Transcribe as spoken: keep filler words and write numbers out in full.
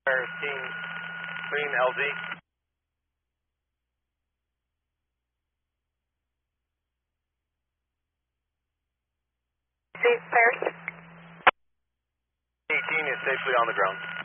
Team Clean L Z. See, Paris. eighteen is safely on the ground.